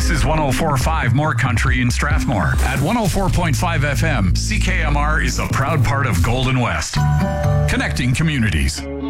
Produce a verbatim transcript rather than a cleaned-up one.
This is one oh four point five More Country in Strathmore. At one oh four point five F M, C K M R is a proud part of Golden West. Connecting communities.